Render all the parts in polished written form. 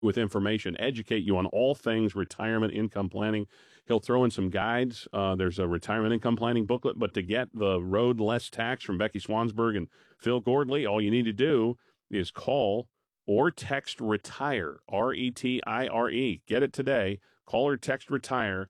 with information, educate you on all things retirement income planning. He'll throw in some guides. There's a retirement income planning booklet, but to get the Road Less Tax from Becky Swansburg and Phil Gordley, all you need to do is call or text RETIRE, RETIRE. Get it today. Call or text RETIRE,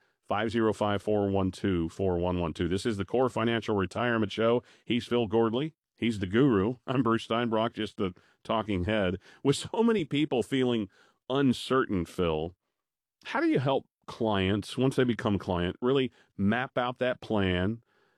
505-412-4112. This is the Core Financial Retirement Show. He's Phil Gordley. He's the guru. I'm Bruce Steinbrock, just the talking head. With so many people feeling uncertain, Phil, how do you help clients, once they become client, really map out that plan,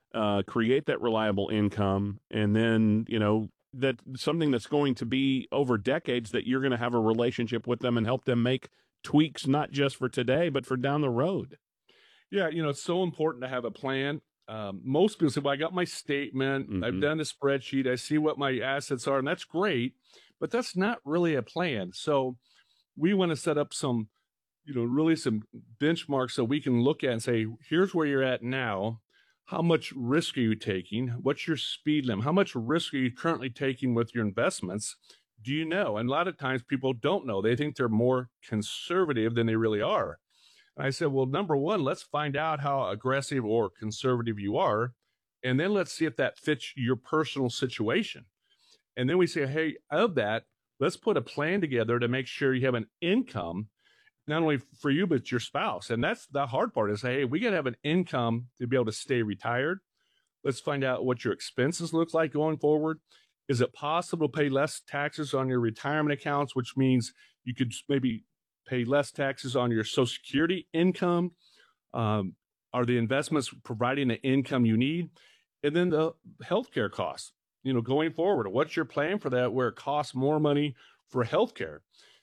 create that reliable income, and then, that something that's going to be over decades that you're going to have a relationship with them and help them make tweaks, not just for today, but for down the road? Yeah, it's so important to have a plan. Most people say, well, I got my statement, I've done the spreadsheet, I see what my assets are, and that's great, but that's not really a plan. So we want to set up some, really some benchmarks so we can look at and say, here's where you're at now. How much risk are you taking? What's your speed limit? How much risk are you currently taking with your investments? Do you know? And a lot of times people don't know. They think they're more conservative than they really are. And I said, well, number one, let's find out how aggressive or conservative you are. And then let's see if that fits your personal situation. And then we say, hey, of that, let's put a plan together to make sure you have an income, not only for you, but your spouse. And that's the hard part is, hey, we got to have an income to be able to stay retired. Let's find out what your expenses look like going forward. Is it possible to pay less taxes on your retirement accounts, which means you could maybe pay less taxes on your Social Security income? Are the investments providing the income you need? And then the healthcare costs, going forward, what's your plan for that where it costs more money for healthcare?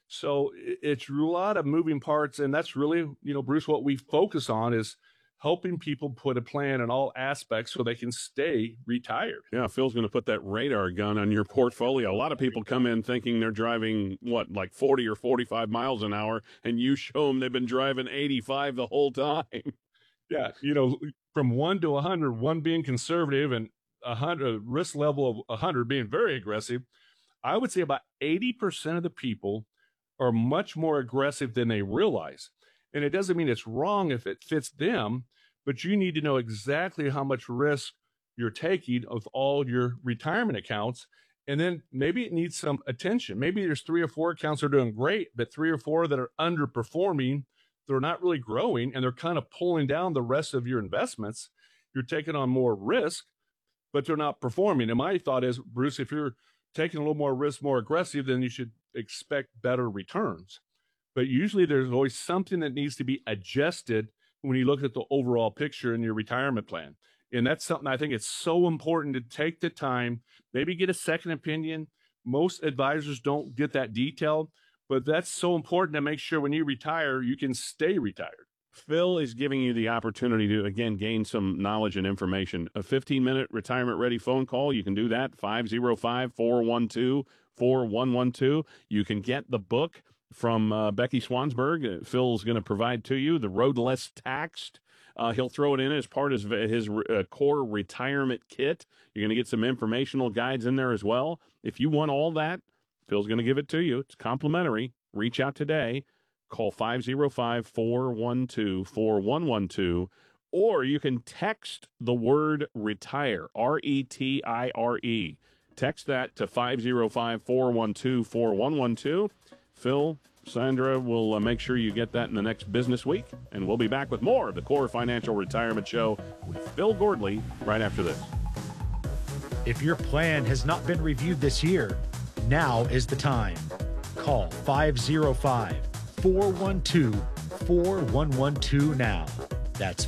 So it's a lot of moving parts. And that's really, Bruce, what we focus on is helping people put a plan in all aspects so they can stay retired. Yeah, Phil's going to put that radar gun on your portfolio. A lot of people come in thinking they're driving, like 40 or 45 miles an hour, and you show them they've been driving 85 the whole time. Yeah, from 1 to 100, 1 being conservative and 100 risk level of 100 being very aggressive. I would say about 80% of the people are much more aggressive than they realize. And it doesn't mean it's wrong if it fits them, but you need to know exactly how much risk you're taking of all your retirement accounts. And then maybe it needs some attention. Maybe there's 3 or 4 accounts that are doing great, but 3 or 4 that are underperforming. They're not really growing, and they're kind of pulling down the rest of your investments. You're taking on more risk, but they're not performing. And my thought is, Bruce, if you're taking a little more risk, more aggressive, then you should expect better returns. But usually there's always something that needs to be adjusted when you look at the overall picture in your retirement plan. And that's something I think it's so important to take the time, maybe get a second opinion. Most advisors don't get that detailed, but that's so important to make sure when you retire, you can stay retired. Phil is giving you the opportunity to, again, gain some knowledge and information. A 15-minute retirement-ready phone call, you can do that, 505-412-4112. You can get the book from Becky Swansburg. Phil's going to provide to you the Road Less Taxed. He'll throw it in as part of his core retirement kit. You're going to get some informational guides in there as well. If you want all that, Phil's going to give it to you. It's complimentary. Reach out today. Call 505-412-4112, or you can text the word RETIRE, RETIRE. Text that to 505-412-4112. Phil, Sandra will make sure you get that in the next business week, and we'll be back with more of the Core Financial Retirement Show with Phil Gordley right after this. If your plan has not been reviewed this year, now is the time. Call 505-412-4112 now. That's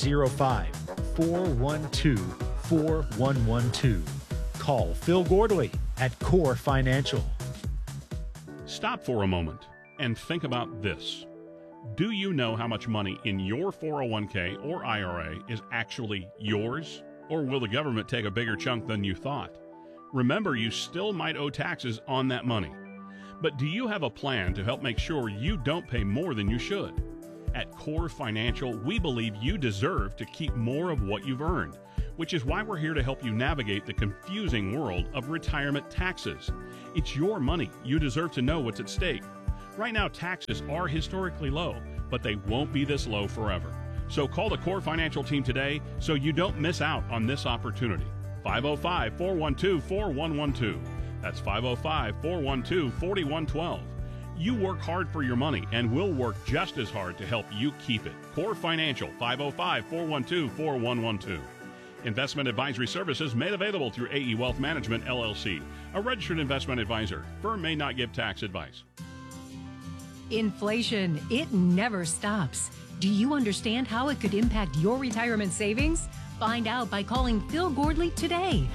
505-412-4112. Call Phil Gordley at Core Financial. Stop for a moment and think about this. Do you know how much money in your 401k or IRA is actually yours? Or will the government take a bigger chunk than you thought? Remember, you still might owe taxes on that money. But do you have a plan to help make sure you don't pay more than you should? At Core Financial, we believe you deserve to keep more of what you've earned, which is why we're here to help you navigate the confusing world of retirement taxes. It's your money. You deserve to know what's at stake. Right now, taxes are historically low, but they won't be this low forever. So call the Core Financial team today so you don't miss out on this opportunity. 505-412-4112. That's 505-412-4112. You work hard for your money, and we'll work just as hard to help you keep it. Core Financial, 505-412-4112. Investment advisory services made available through AE Wealth Management, LLC, a registered investment advisor. Firm may not give tax advice. Inflation, it never stops. Do you understand how it could impact your retirement savings? Find out by calling Phil Gordley today.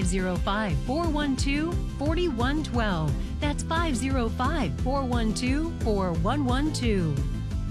505-412-4112. That's 505-412-4112.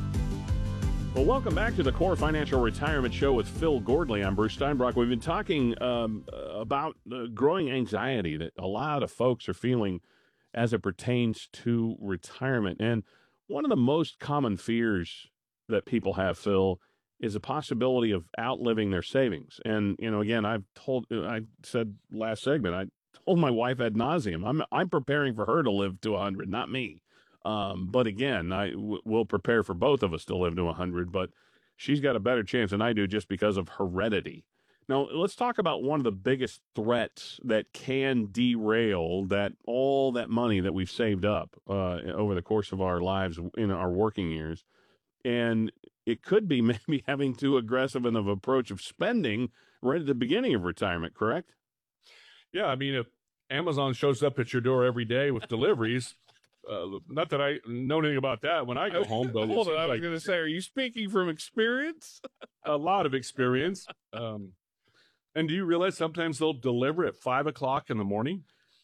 Well, welcome back to the Core Financial Retirement Show with Phil Gordley. I'm Bruce Steinbrock. We've been talking about the growing anxiety that a lot of folks are feeling as it pertains to retirement. And one of the most common fears that people have, Phil, is a possibility of outliving their savings. And, you know, again, I said last segment, I told my wife ad nauseum, I'm preparing for her to live to 100, not me. But again, we'll prepare for both of us to live to 100, but she's got a better chance than I do just because of heredity. Now, let's talk about one of the biggest threats that can derail all that money that we've saved up over the course of our lives in our working years. And it could be maybe having too aggressive of an approach of spending right at the beginning of retirement, correct? Yeah, I mean, if Amazon shows up at your door every day with deliveries, not that I know anything about that when I go home. Though, hold on, I was going to say, are you speaking from experience? A lot of experience. And do you realize sometimes they'll deliver at 5 o'clock in the morning?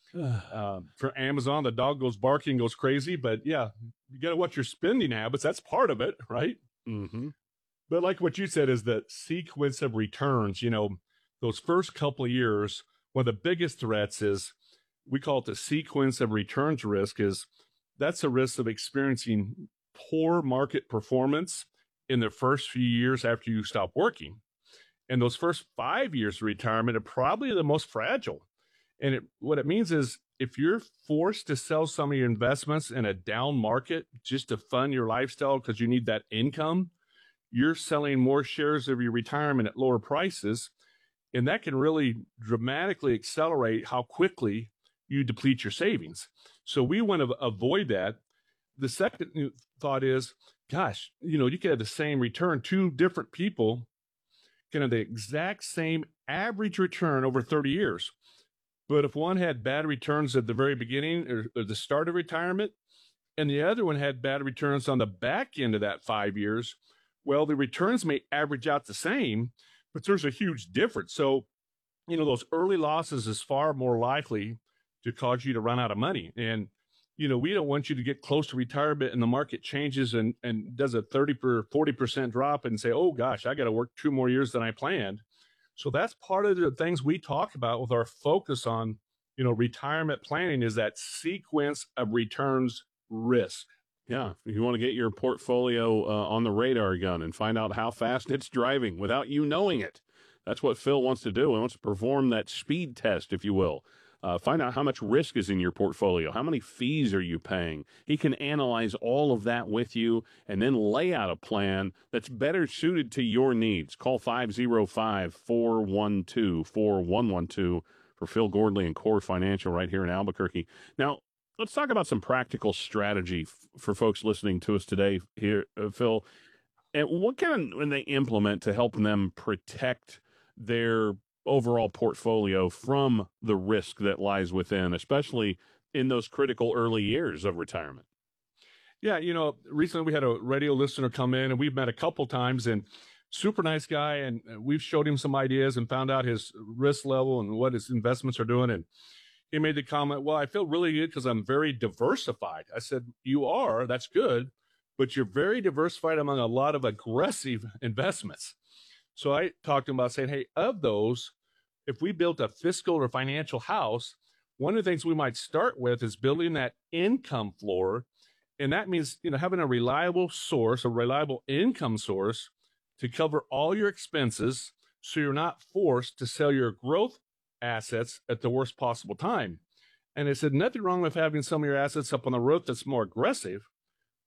For Amazon, the dog goes barking, goes crazy. But yeah, you got to watch your spending habits. That's part of it, right? Mm-hmm. But like what you said is the sequence of returns. You know, those first couple of years, one of the biggest threats is, we call it the sequence of returns risk, is that's a risk of experiencing poor market performance in the first few years after you stop working. And those first 5 years of retirement are probably the most fragile. And what it means is, if you're forced to sell some of your investments in a down market just to fund your lifestyle because you need that income, you're selling more shares of your retirement at lower prices. And that can really dramatically accelerate how quickly you deplete your savings. So we want to avoid that. The second thought is, gosh, you know, you could have the same return. Two different people can have the exact same average return over 30 years. But if one had bad returns at the very beginning or the start of retirement, and the other one had bad returns on the back end of that 5 years, well, the returns may average out the same, but there's a huge difference. So, you know, those early losses is far more likely to cause you to run out of money. And, you know, we don't want you to get close to retirement and the market changes and does a 30 or 40% drop and say, oh gosh, I got to work 2 more years than I planned. So that's part of the things we talk about with our focus on, you know, retirement planning, is that sequence of returns risk. Yeah. If you want to get your portfolio on the radar gun and find out how fast it's driving without you knowing it. That's what Phil wants to do. He wants to perform that speed test, if you will. Find out how much risk is in your portfolio. How many fees are you paying? He can analyze all of that with you and then lay out a plan that's better suited to your needs. Call 505-412-4112 for Phil Gordley and Core Financial right here in Albuquerque. Now, let's talk about some practical strategy for folks listening to us today here, Phil. And what can they implement to help them protect their overall portfolio from the risk that lies within, especially in those critical early years of retirement? Yeah, you know, recently we had a radio listener come in, and we've met a couple times, and super nice guy, and we've showed him some ideas and found out his risk level and what his investments are doing. And he made the comment, well, I feel really good because I'm very diversified. I said, you are, that's good, but you're very diversified among a lot of aggressive investments. So I talked to him about saying, hey, of those, if we built a fiscal or financial house, one of the things we might start with is building that income floor. And that means, you know, having a reliable source, a reliable income source to cover all your expenses, so you're not forced to sell your growth assets at the worst possible time. And I said, nothing wrong with having some of your assets up on the roof that's more aggressive,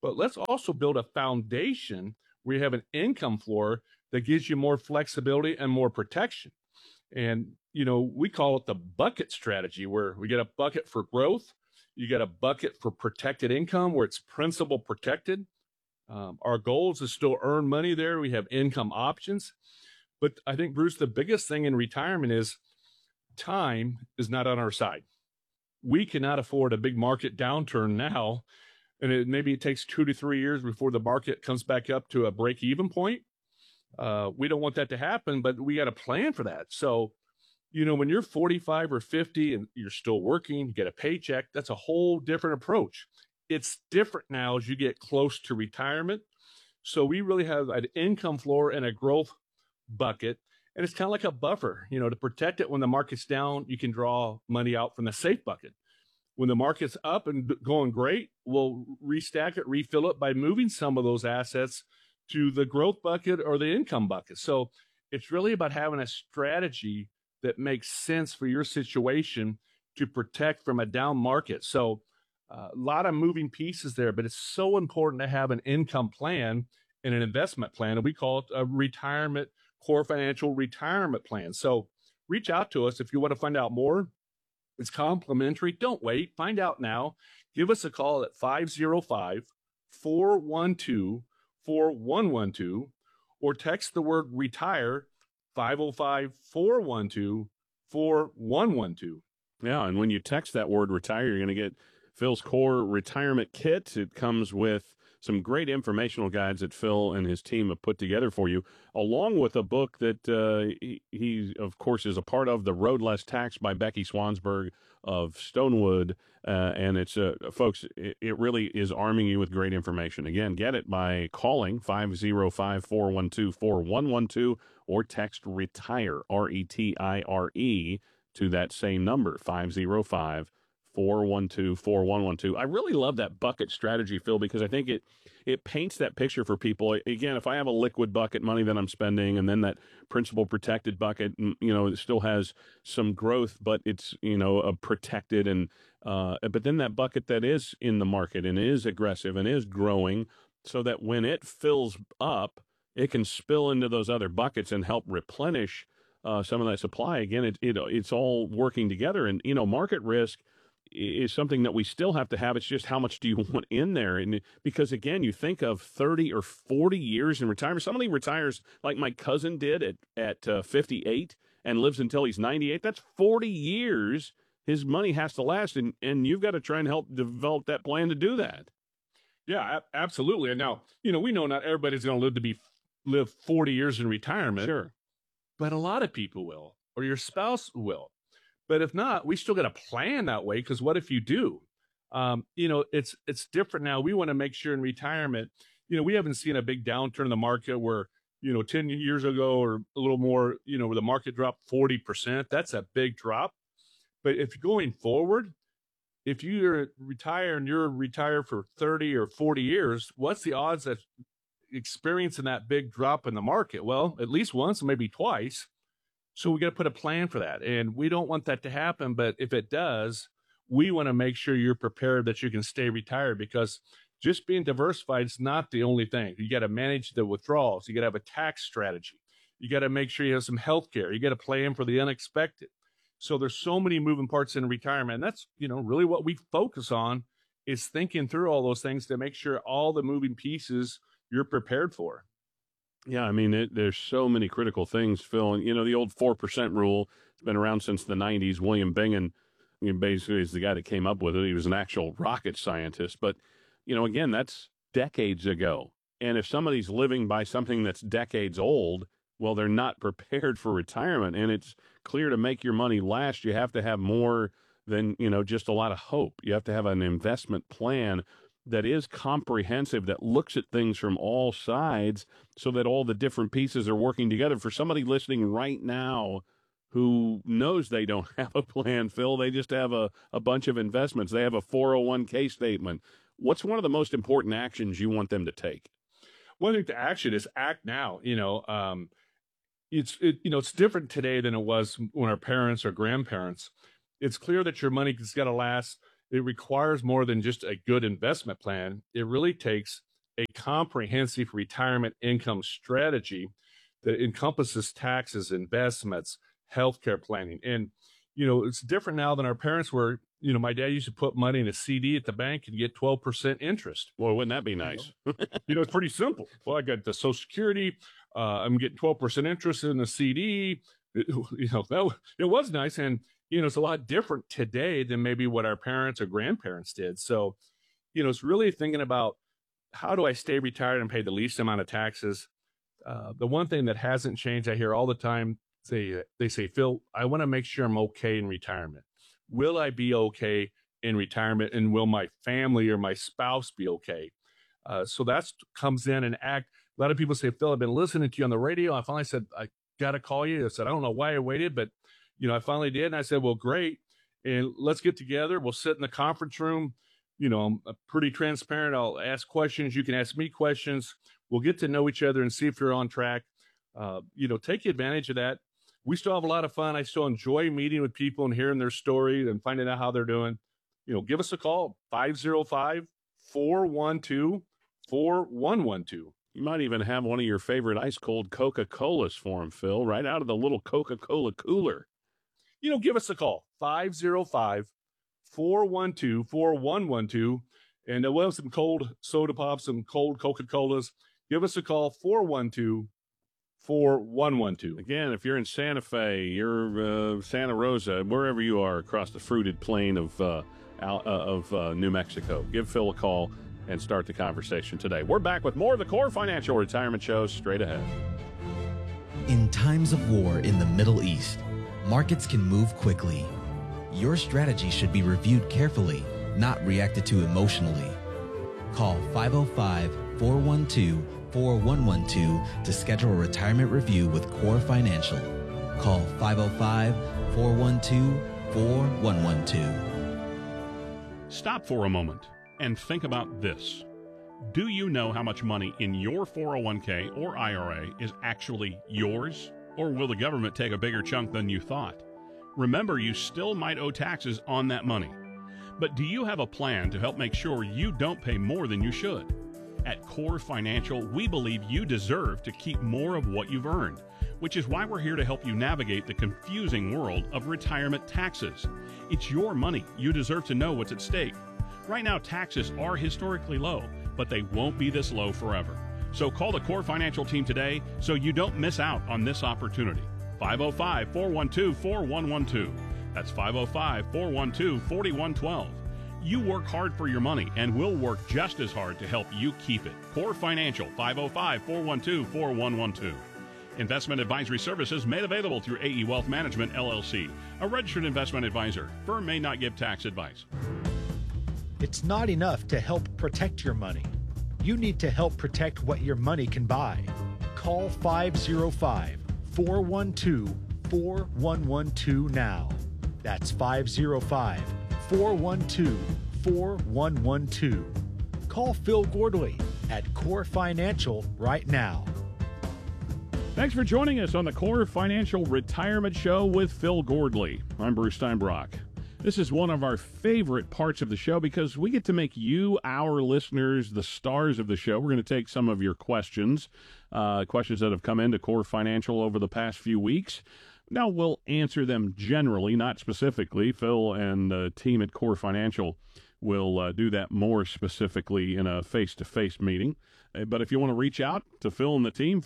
but let's also build a foundation where you have an income floor that gives you more flexibility and more protection. And, we call it the bucket strategy, where we get a bucket for growth. You get a bucket for protected income where it's principal protected. Our goal is to still earn money there. We have income options. But I think, Bruce, the biggest thing in retirement is time is not on our side. We cannot afford a big market downturn now. And maybe it takes 2 to 3 years before the market comes back up to a break-even point. We don't want that to happen, but we got to plan for that. So, when you're 45 or 50 and you're still working, you get a paycheck, that's a whole different approach. It's different now as you get close to retirement. So we really have an income floor and a growth bucket. And it's kind of like a buffer, to protect it when the market's down. You can draw money out from the safe bucket. When the market's up and going great, we'll restack it, refill it by moving some of those assets to the growth bucket or the income bucket. So it's really about having a strategy that makes sense for your situation to protect from a down market. So a lot of moving pieces there, but it's so important to have an income plan and an investment plan. And we call it a retirement, core financial retirement plan. So reach out to us if you want to find out more. It's complimentary. Don't wait. Find out now. Give us a call at 505-412-4112 or text the word retire 505-412-4112. Yeah, and when you text that word retire, you're going to get Phil's core retirement kit. It comes with some great informational guides that Phil and his team have put together for you, along with a book that he, of course, is a part of, The Road Less Taxed by Becky Swansburg of Stonewood. And it's, folks, it really is arming you with great information. Again, get it by calling 505-412-4112 or text RETIRE, RETIRE, to that same number, 505-412-4112. I really love that bucket strategy, Phil, because I think it paints that picture for people. Again, if I have a liquid bucket, money that I'm spending, and then that principal protected bucket, it still has some growth, but it's, protected. And but then that bucket that is in the market and is aggressive and is growing, so that when it fills up, it can spill into those other buckets and help replenish some of that supply. Again, it's all working together. And, market risk is something that we still have to have. It's just how much do you want in there? And because, again, you think of 30 or 40 years in retirement. Somebody retires like my cousin did at 58 and lives until he's 98. That's 40 years his money has to last. And you've got to try and help develop that plan to do that. Yeah, absolutely. And now, we know not everybody's going to live 40 years in retirement. Sure. But a lot of people will, or your spouse will. But if not, we still got to plan that way, because what if you do? It's different now. We want to make sure in retirement, we haven't seen a big downturn in the market where, 10 years ago or a little more, where the market dropped 40%. That's a big drop. But if going forward, if you're retired and you're retired for 30 or 40 years, what's the odds that experiencing that big drop in the market? Well, at least once, maybe twice. So we got to put a plan for that. And we don't want that to happen. But if it does, we want to make sure you're prepared that you can stay retired, because just being diversified is not the only thing. You got to manage the withdrawals. You got to have a tax strategy. You got to make sure you have some health care. You got to plan for the unexpected. So there's so many moving parts in retirement. And that's, really what we focus on, is thinking through all those things to make sure all the moving pieces you're prepared for. Yeah, I mean, there's so many critical things, Phil. And, the old 4% rule, it's been around since the 90s. William Bingen, basically is the guy that came up with it. He was an actual rocket scientist. But, again, that's decades ago. And if somebody's living by something that's decades old, well, they're not prepared for retirement. And it's clear, to make your money last, you have to have more than, just a lot of hope. You have to have an investment plan that is comprehensive, that looks at things from all sides, so that all the different pieces are working together. For somebody listening right now who knows they don't have a plan, Phil, they just have a bunch of investments, they have a 401k statement, what's one of the most important actions you want them to take? Well, I think the action is act now. It's different today than it was when our parents or grandparents. It's clear that your money has got to last. it requires more than just a good investment plan. It really takes a comprehensive retirement income strategy that encompasses taxes, investments, healthcare planning. And, it's different now than our parents were. My dad used to put money in a CD at the bank and get 12% interest. Boy, wouldn't that be nice? It's pretty simple. Well, I got the Social Security. I'm getting 12% interest in the CD. It was nice. And, it's a lot different today than maybe what our parents or grandparents did. So, it's really thinking about, how do I stay retired and pay the least amount of taxes? The one thing that hasn't changed, I hear all the time, they say, Phil, I want to make sure I'm okay in retirement. Will I be okay in retirement, and will my family or my spouse be okay? So that comes in and act. A lot of people say, Phil, I've been listening to you on the radio. I finally said, I got to call you. I said, I don't know why I waited, but I finally did. And I said, well, great. And let's get together. We'll sit in the conference room. I'm pretty transparent. I'll ask questions. You can ask me questions. We'll get to know each other and see if you're on track. Take advantage of that. We still have a lot of fun. I still enjoy meeting with people and hearing their story and finding out how they're doing. Give us a call, 505-412-4112. You might even have one of your favorite ice cold Coca-Colas for them, Phil, right out of the little Coca-Cola cooler. Give us a call, 505-412-4112. And we'll have some cold soda pops, some cold Coca-Colas. Give us a call, 412-4112. Again, if you're in Santa Fe, you're Santa Rosa, wherever you are across the fruited plain of New Mexico, give Phil a call and start the conversation today. We're back with more of the Core Financial Retirement Show straight ahead. In times of war in the Middle East, markets can move quickly. Your strategy should be reviewed carefully, not reacted to emotionally. Call 505-412-4112 to schedule a retirement review with Core Financial. Call 505-412-4112. Stop for a moment and think about this. Do you know how much money in your 401k or IRA is actually yours? Or will the government take a bigger chunk than you thought? Remember, you still might owe taxes on that money. But do you have a plan to help make sure you don't pay more than you should? At Core Financial, we believe you deserve to keep more of what you've earned, which is why we're here to help you navigate the confusing world of retirement taxes. It's your money. You deserve to know what's at stake. Right now, taxes are historically low, but they won't be this low forever. So call the Core Financial team today so you don't miss out on this opportunity. 505-412-4112. That's 505-412-4112. You work hard for your money, and we'll work just as hard to help you keep it. Core Financial, 505-412-4112. Investment advisory services made available through AE Wealth Management, LLC, a registered investment advisor. Firm may not give tax advice. It's not enough to help protect your money. You need to help protect what your money can buy. Call 505-412-4112 now. That's 505-412-4112. Call Phil Gordley at Core Financial right now. Thanks for joining us on the Core Financial Retirement Show with Phil Gordley. I'm Bruce Steinbrock. This is one of our favorite parts of the show because we get to make you, our listeners, the stars of the show. We're going to take some of your questions that have come into Core Financial over the past few weeks. Now, we'll answer them generally, not specifically. Phil and the team at Core Financial will do that more specifically in a face-to-face meeting. But if you want to reach out to Phil and the team,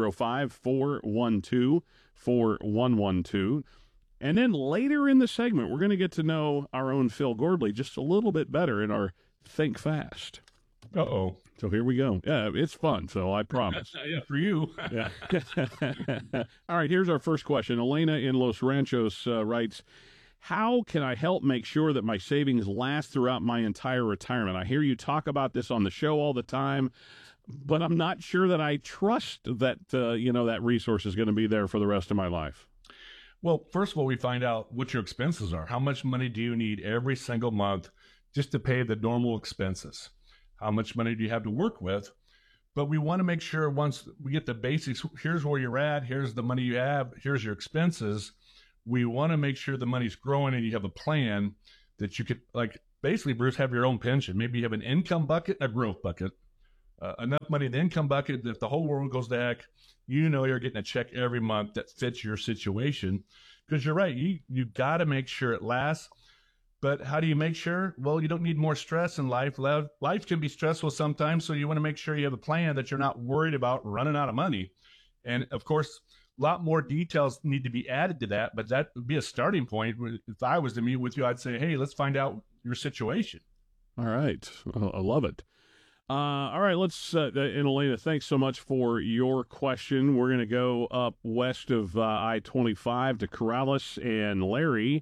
505-412-4112. And then later in the segment, we're going to get to know our own Phil Gordley just a little bit better in our Think Fast. Uh-oh. So here we go. Yeah, it's fun, so I promise. Yeah, for you. Yeah. All right, here's our first question. Elena in Los Ranchos writes, how can I help make sure that my savings last throughout my entire retirement? I hear you talk about this on the show all the time, but I'm not sure that I trust that, that resource is going to be there for the rest of my life. Well, first of all, we find out what your expenses are. How much money do you need every single month just to pay the normal expenses? How much money do you have to work with? But we want to make sure once we get the basics, here's where you're at, here's the money you have, here's your expenses. We want to make sure the money's growing and you have a plan that you could, like basically, Bruce, have your own pension. Maybe you have an income bucket, a growth bucket, enough money in the income bucket that if the whole world goes to heck, you know you're getting a check every month that fits your situation. Because you're right, you got to make sure it lasts. But how do you make sure? Well, you don't need more stress in life. Life can be stressful sometimes, so you want to make sure you have a plan that you're not worried about running out of money. And, of course, a lot more details need to be added to that, but that would be a starting point. If I was to meet with you, I'd say, hey, let's find out your situation. All right. I love it. All right, let's, and Elena, thanks so much for your question. We're going to go up west of I-25 to Corrales, and Larry,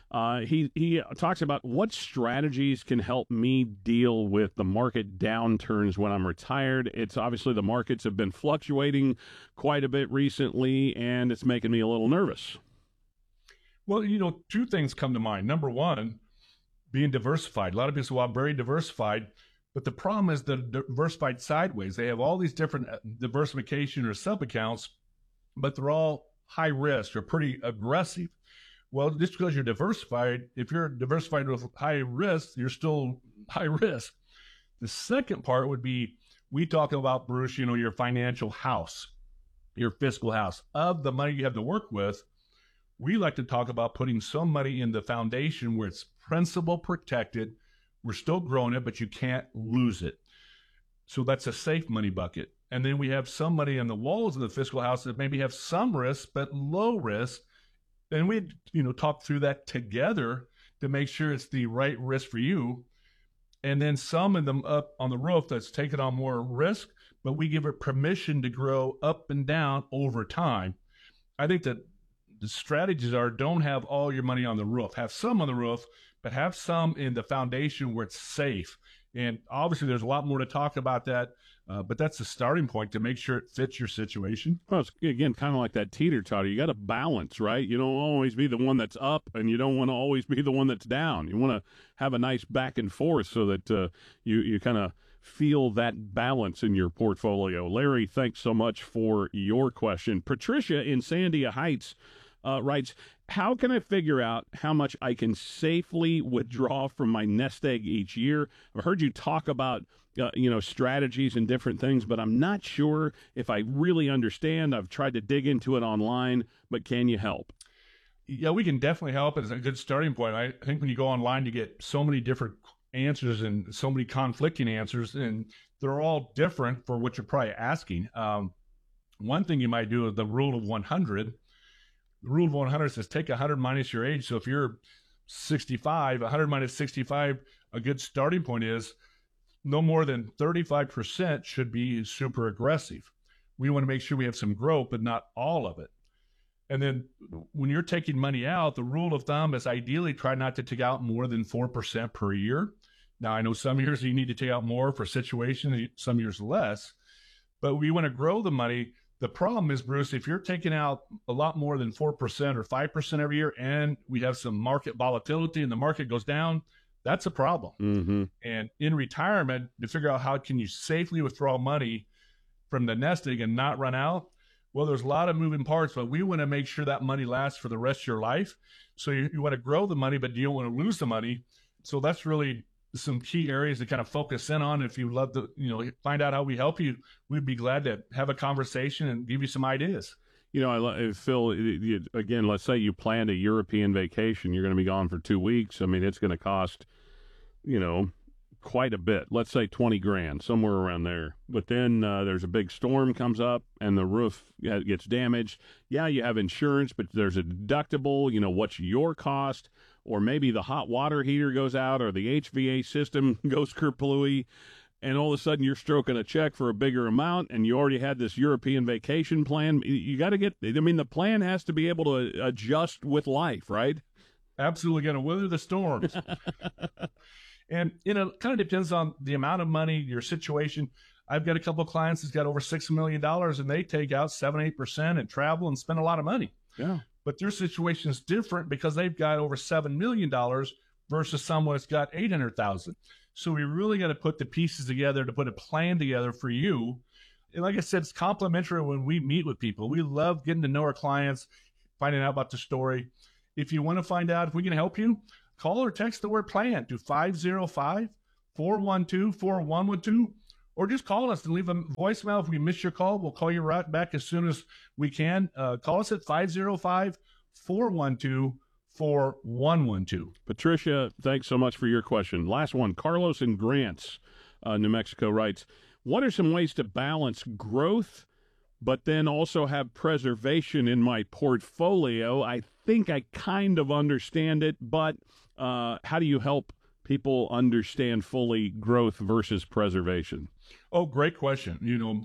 he talks about what strategies can help me deal with the market downturns when I'm retired. It's obviously the markets have been fluctuating quite a bit recently, and it's making me a little nervous. Well, two things come to mind. Number one, being diversified. A lot of people say, well, I'm very diversified. But the problem is the diversified sideways. They have all these different diversification or sub-accounts, but they're all high risk or pretty aggressive. Well, just because you're diversified, if you're diversified with high risk, you're still high risk. The second part would be, we talk about, Bruce, your financial house, your fiscal house. Of the money you have to work with, we like to talk about putting some money in the foundation where it's principal protected. We're still growing it, but you can't lose it. So that's a safe money bucket. And then we have some money in the walls of the fiscal house that maybe have some risk, but low risk. And we, talk through that together to make sure it's the right risk for you. And then some of them up on the roof that's taking on more risk, but we give it permission to grow up and down over time. I think that the strategies are, don't have all your money on the roof. Have some on the roof, but have some in the foundation where it's safe. And obviously there's a lot more to talk about that, but that's the starting point to make sure it fits your situation. Well, it's, again, kind of like that teeter-totter. You got to balance, right? You don't always be the one that's up, and you don't want to always be the one that's down. You want to have a nice back and forth so that you kind of feel that balance in your portfolio. Larry, thanks so much for your question. Patricia in Sandia Heights writes, how can I figure out how much I can safely withdraw from my nest egg each year? I've heard you talk about, strategies and different things, but I'm not sure if I really understand. I've tried to dig into it online, but can you help? Yeah, we can definitely help. It's a good starting point. I think when you go online, you get so many different answers and so many conflicting answers, and they're all different for what you're probably asking. One thing you might do is the rule of 100. The rule of 100 says take 100 minus your age. So if you're 65, 100 minus 65, a good starting point is no more than 35% should be super aggressive. We want to make sure we have some growth, but not all of it. And then when you're taking money out, the rule of thumb is ideally try not to take out more than 4% per year. Now, I know some years you need to take out more for situations, some years less, but we want to grow the money. The problem is, Bruce, if you're taking out a lot more than 4% or 5% every year and we have some market volatility and the market goes down, that's a problem. Mm-hmm. And in retirement, to figure out how can you safely withdraw money from the nest egg and not run out, well, there's a lot of moving parts, but we want to make sure that money lasts for the rest of your life. So you want to grow the money, but you don't want to lose the money. So that's really some key areas to kind of focus in on. If you'd love to, find out how we help you, we'd be glad to have a conversation and give you some ideas. Phil, again, let's say you planned a European vacation. You're going to be gone for 2 weeks. I mean, it's going to cost, quite a bit. Let's say $20,000, somewhere around there. But then there's a big storm comes up and the roof gets damaged. Yeah, you have insurance, but there's a deductible. What's your cost? Or maybe the hot water heater goes out or the HVAC system goes kerplooey, and all of a sudden you're stroking a check for a bigger amount and you already had this European vacation plan. You got to the plan has to be able to adjust with life, right? Absolutely going to weather the storms. And, it kind of depends on the amount of money, your situation. I've got a couple of clients that's got over $6 million and they take out 7-8% and travel and spend a lot of money. Yeah. But their situation is different because they've got over $7 million versus someone that's got $800,000. So we really got to put the pieces together to put a plan together for you. And like I said, it's complimentary when we meet with people. We love getting to know our clients, finding out about the story. If you want to find out if we can help you, call or text the word plan to 505-412-4112, or just call us and leave a voicemail. If we miss your call, we'll call you right back as soon as we can. Call us at 505-412-4112. Patricia, thanks so much for your question. Last one. Carlos in Grants, New Mexico writes, what are some ways to balance growth but then also have preservation in my portfolio? I think I kind of understand it, but how do you help people understand fully growth versus preservation? Oh, great question.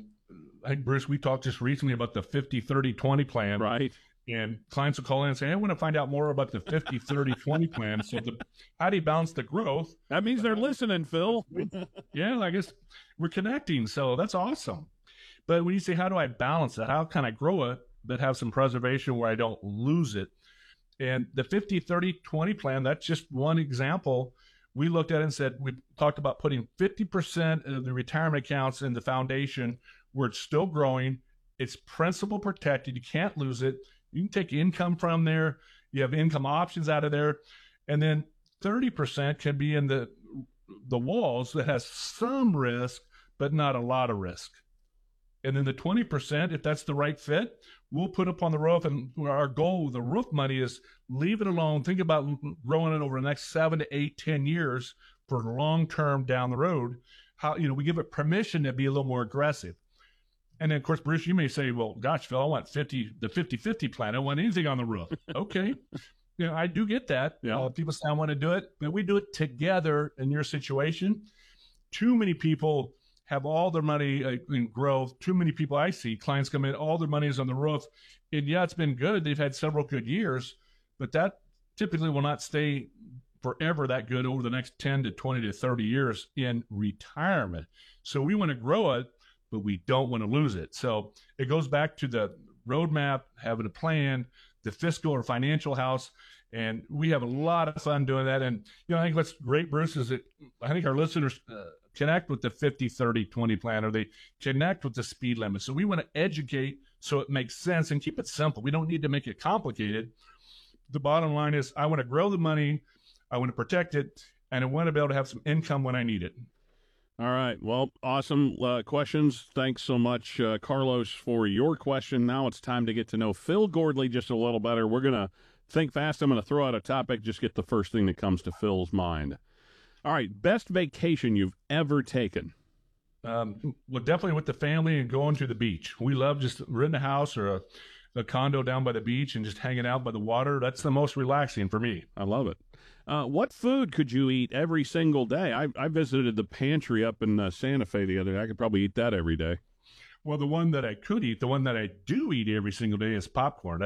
I think, Bruce, we talked just recently about the 50-30-20 plan. Right. And clients will call in and say, I want to find out more about the 50-30-20 plan. So how do you balance the growth? That means they're listening, Phil. Yeah, I guess we're connecting. So that's awesome. But when you say, how do I balance that? How can I grow it, but have some preservation where I don't lose it? And the 50-30-20 plan, that's just one example. We looked at it and said, we talked about putting 50% of the retirement accounts in the foundation where it's still growing. It's principal protected. You can't lose it. You can take income from there. You have income options out of there. And then 30% can be in the walls that has some risk, but not a lot of risk. And then the 20%, if that's the right fit, we'll put up on the roof. And our goal with the roof money is leave it alone. Think about growing it over the next 7 to 8, 10 years for long-term down the road. How, we give it permission to be a little more aggressive. And then, of course, Bruce, you may say, well, gosh, Phil, I want the 50-50 plan. I don't want anything on the roof. Okay. I do get that. Yeah. People say I want to do it, but we do it together in your situation. Too many people have all their money in growth. Too many people I see, clients come in, all their money is on the roof. And yeah, it's been good. They've had several good years, but that typically will not stay forever that good over the next 10 to 20 to 30 years in retirement. So we want to grow it, but we don't want to lose it. So it goes back to the roadmap, having a plan, the fiscal or financial house. And we have a lot of fun doing that. And, I think what's great, Bruce, is that I think our listeners connect with the 50-30-20 plan, or they connect with the speed limit. So we want to educate so it makes sense and keep it simple. We don't need to make it complicated. The bottom line is I want to grow the money, I want to protect it, and I want to be able to have some income when I need it. All right. Well, awesome questions. Thanks so much, Carlos, for your question. Now it's time to get to know Phil Gordley just a little better. We're going to think fast. I'm going to throw out a topic, just get the first thing that comes to Phil's mind. All right. Best vacation you've ever taken? Well, definitely with the family and going to the beach. We love just renting a house or a condo down by the beach and just hanging out by the water. That's the most relaxing for me. I love it. What food could you eat every single day? I visited the pantry up in Santa Fe the other day. I could probably eat that every day. Well, the one that I could eat, the one that I do eat every single day is popcorn.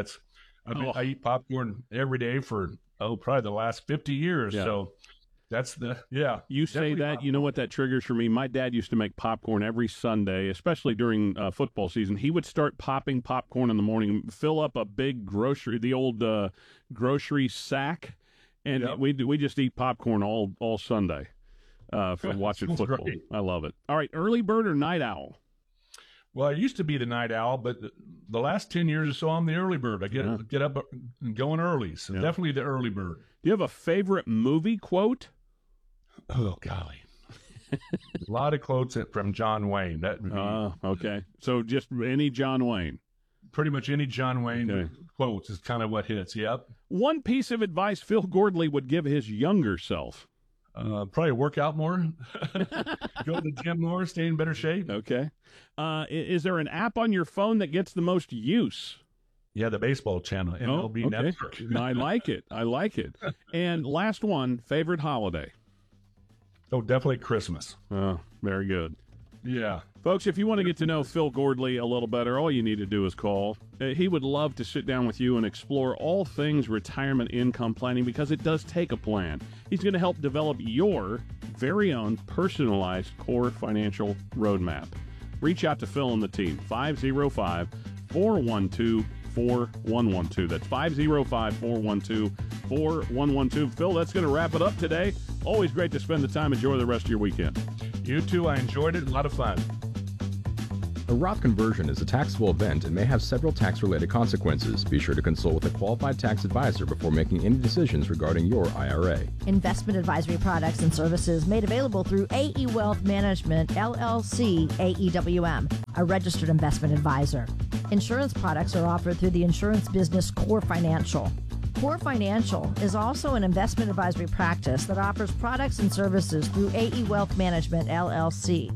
I eat popcorn every day for, probably the last 50 years. Yeah. So that's You say that, popcorn. you know what that triggers for me? My dad used to make popcorn every Sunday, especially during football season. He would start popping popcorn in the morning, fill up a big the old grocery sack, and Yep. we just eat popcorn all Sunday from watching Sounds football. great. I love it. All right, early bird or night owl? Well, I used to be the night owl, but the last 10 years or so, I'm the early bird. I get up and going early, so definitely the early bird. Do you have a favorite movie quote? Oh, golly. A lot of quotes from John Wayne. That would be Okay. So just any John Wayne. pretty much any John Wayne Okay. quotes is kind of what hits. Yep. One piece of advice Phil Gordley would give his younger self. Probably work out more, go to the gym more, stay in better shape. Okay. Is there an app on your phone that gets the most use? Yeah, the baseball channel, MLB okay. Network. I like it. I like it. And last one, favorite holiday? Oh, definitely Christmas. Oh, very good. Yeah. Folks, if you want to get to know Phil Gordley a little better, all you need to do is call. He would love to sit down with you and explore all things retirement income planning because it does take a plan. He's going to help develop your very own personalized core financial roadmap. Reach out to Phil and the team, 505-412-4112. That's 505-412-4112. Phil, that's going to wrap it up today. Always great to spend the time. Enjoy the rest of your weekend. You too. I enjoyed it. A lot of fun. A Roth conversion is a taxable event and may have several tax-related consequences. Be sure to consult with a qualified tax advisor before making any decisions regarding your IRA. Investment advisory products and services made available through AE Wealth Management, LLC, AEWM, a registered investment advisor. Insurance products are offered through the insurance business Core Financial. Core Financial is also an investment advisory practice that offers products and services through AE Wealth Management, LLC,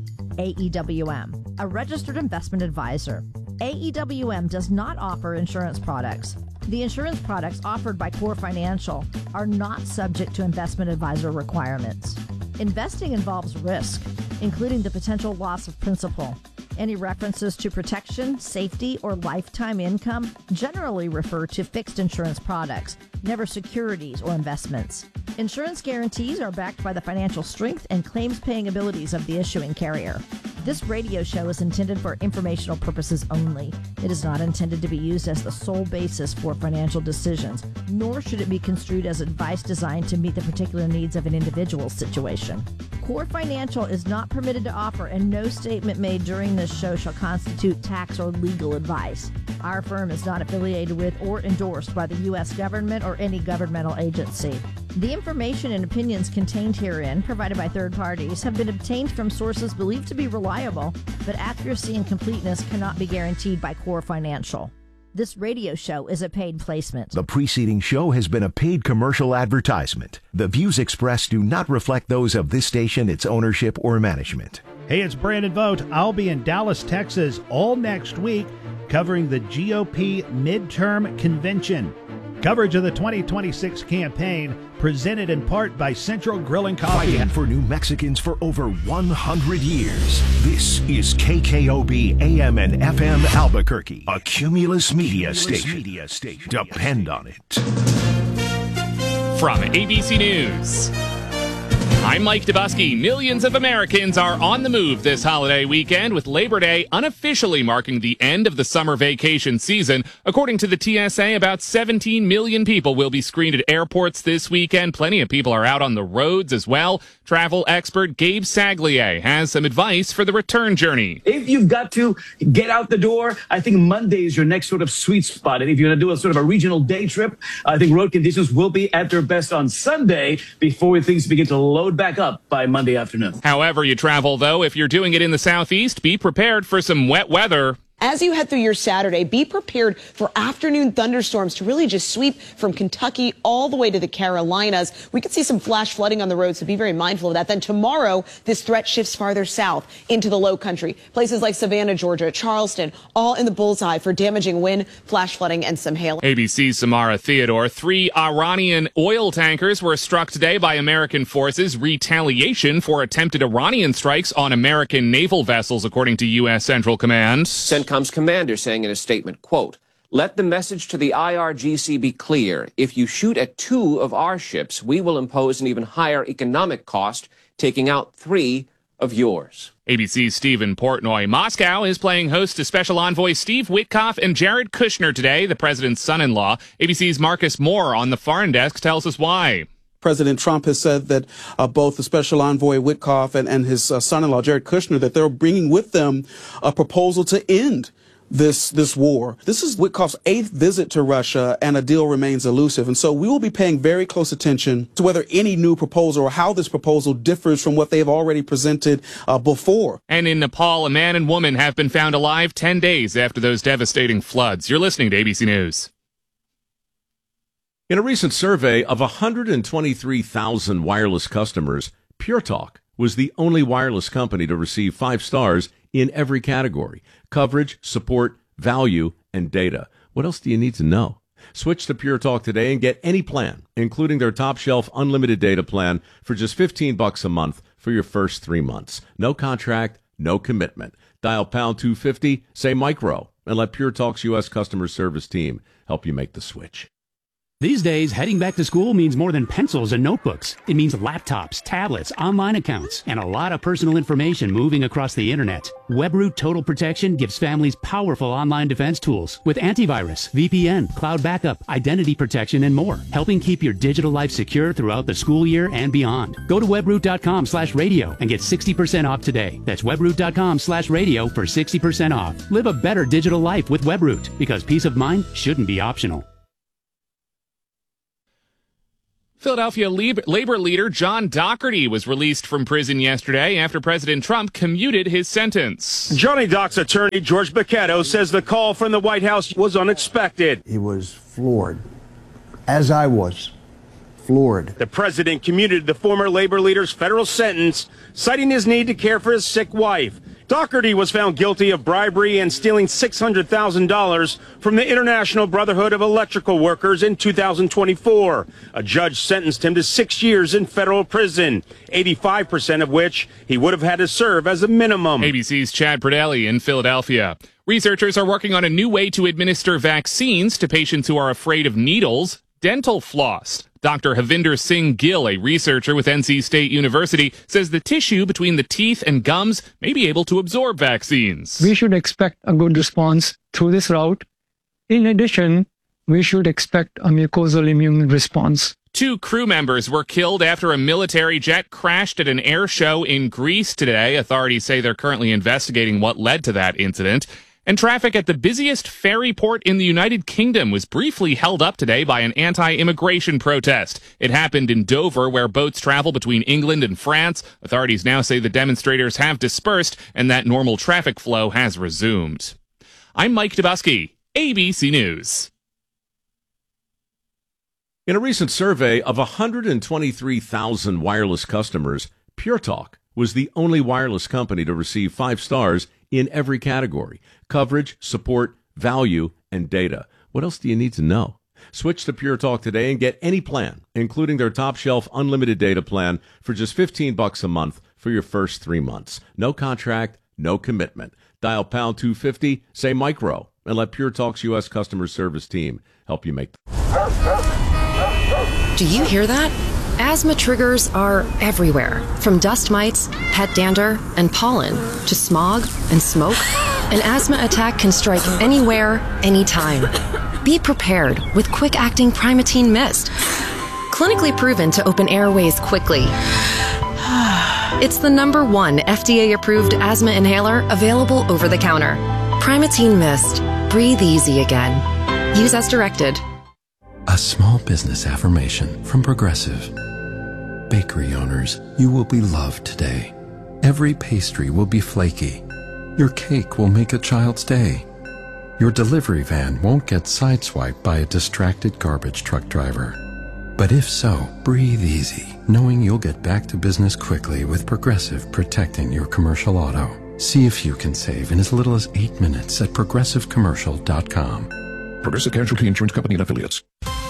AEWM, a registered investment advisor. AEWM does not offer insurance products. The insurance products offered by Core Financial are not subject to investment advisor requirements. Investing involves risk, including the potential loss of principal. Any references to protection, safety, or lifetime income generally refer to fixed insurance products, never securities or investments. Insurance guarantees are backed by the financial strength and claims-paying abilities of the issuing carrier. This radio show is intended for informational purposes only. It is not intended to be used as the sole basis for financial decisions, nor should it be construed as advice designed to meet the particular needs of an individual's situation. Core Financial is not permitted to offer, and no statement made during this show shall constitute tax or legal advice. Our firm is not affiliated with or endorsed by the U.S. government or any governmental agency. The information and opinions contained herein, provided by third parties, have been obtained from sources believed to be reliable, but accuracy and completeness cannot be guaranteed by Core Financial. This radio show is a paid placement. The preceding show has been a paid commercial advertisement. The views expressed do not reflect those of this station, its ownership, or management. Hey, it's Brandon Vogt. I'll be in Dallas, Texas all next week covering the GOP midterm convention. Coverage of the 2026 campaign presented in part by Central Grill and Coffee. Fighting for New Mexicans for over 100 years. This is KKOB AM and FM Albuquerque, a Cumulus Media Station. Depend on it. From ABC News, I'm Mike Dubusky. Millions of Americans are on the move this holiday weekend, with Labor Day unofficially marking the end of the summer vacation season. According to the TSA, about 17 million people will be screened at airports this weekend. Plenty of people are out on the roads as well. Travel expert Gabe Saglier has some advice for the return journey. If you've got to get out the door, I think Monday is your next sort of sweet spot. And if you're going to do a sort of a regional day trip, I think road conditions will be at their best on Sunday before things begin to load back up by Monday afternoon. However you travel, though, if you're doing it in the Southeast, be prepared for some wet weather. As you head through your Saturday, be prepared for afternoon thunderstorms to really just sweep from Kentucky all the way to the Carolinas. We could see some flash flooding on the road, so be very mindful of that. Then tomorrow, this threat shifts farther south into the low country. Places like Savannah, Georgia, Charleston, all in the bullseye for damaging wind, flash flooding, and some hail. ABC's Samara Theodore. 3 Iranian oil tankers were struck today by American forces. Retaliation for attempted Iranian strikes on American naval vessels, according to U.S. Central Command. CENTCOM's commander saying in a statement, quote, "Let the message to the IRGC be clear. If you shoot at 2 of our ships, we will impose an even higher economic cost, taking out 3 of yours." ABC's Stephen Portnoy. Moscow is playing host to Special Envoy Steve Witkoff and Jared Kushner today, the president's son-in-law. ABC's Marcus Moore on the foreign desk tells us why. President Trump has said that both the Special Envoy Witkoff and his son-in-law, Jared Kushner, that they're bringing with them a proposal to end this war. This is Witkoff's 8th visit to Russia, and a deal remains elusive. And so we will be paying very close attention to whether any new proposal or how this proposal differs from what they've already presented before. And in Nepal, a man and woman have been found alive 10 days after those devastating floods. You're listening to ABC News. In a recent survey of 123,000 wireless customers, Pure Talk was the only wireless company to receive 5 stars in every category: coverage, support, value, and data. What else do you need to know? Switch to Pure Talk today and get any plan, including their top shelf unlimited data plan, for just $15 a month for your first 3 months. No contract, no commitment. Dial pound 250, say micro, and let Pure Talk's U.S. customer service team help you make the switch. These days, heading back to school means more than pencils and notebooks. It means laptops, tablets, online accounts, and a lot of personal information moving across the internet. WebRoot Total Protection gives families powerful online defense tools with antivirus, VPN, cloud backup, identity protection, and more, helping keep your digital life secure throughout the school year and beyond. Go to webroot.com/radio and get 60% off today. That's webroot.com/radio for 60% off. Live a better digital life with WebRoot, because peace of mind shouldn't be optional. Philadelphia labor leader John Doherty was released from prison yesterday after President Trump commuted his sentence. Johnny Doc's attorney, George Bachetto, says the call from the White House was unexpected. He was floored, as I was. Floored. The president commuted the former labor leader's federal sentence, citing his need to care for his sick wife. Doherty was found guilty of bribery and stealing $600,000 from the International Brotherhood of Electrical Workers in 2024. A judge sentenced him to 6 years in federal prison, 85% of which he would have had to serve as a minimum. ABC's Chad Pradelli in Philadelphia. Researchers are working on a new way to administer vaccines to patients who are afraid of needles. Dental floss. Dr. Havinder Singh Gill, a researcher with NC State University, says the tissue between the teeth and gums may be able to absorb vaccines. We should expect a good response through this route. In addition, we should expect a mucosal immune response. 2 crew members were killed after a military jet crashed at an air show in Greece today. Authorities say they're currently investigating what led to that incident. And traffic at the busiest ferry port in the United Kingdom was briefly held up today by an anti-immigration protest. It happened in Dover, where boats travel between England and France. Authorities now say the demonstrators have dispersed and that normal traffic flow has resumed. I'm Mike Dubusky, ABC News. In a recent survey of 123,000 wireless customers, Pure Talk was the only wireless company to receive 5 stars in every category: coverage, support, value, and data. What else do you need to know? Switch to Pure Talk today and get any plan, including their top shelf unlimited data plan, for just $15 a month for your first 3 months. No contract, no commitment. Dial pound 250, say micro, and let Pure Talk's U.S. customer service team help you make. Do you hear that? Asthma triggers are everywhere, from dust mites, pet dander, and pollen, to smog and smoke. An asthma attack can strike anywhere, anytime. Be prepared with quick-acting Primatene Mist. Clinically proven to open airways quickly. It's the #1 FDA-approved asthma inhaler available over the counter. Primatene Mist. Breathe easy again. Use as directed. A small business affirmation from Progressive. Bakery owners, you will be loved today. Every pastry will be flaky. Your cake will make a child's day. Your delivery van won't get sideswiped by a distracted garbage truck driver. But if so, breathe easy, knowing you'll get back to business quickly with Progressive protecting your commercial auto. See if you can save in as little as 8 minutes at progressivecommercial.com. Progressive Casualty Insurance Company and Affiliates.